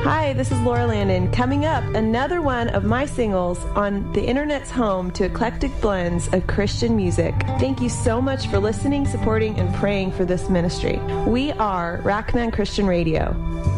Hi, this is Laura Landon. Coming up, another one of my singles on the internet's home to eclectic blends of Christian music. Thank you so much for listening, supporting, and praying for this ministry. We are Rackman Christian Radio.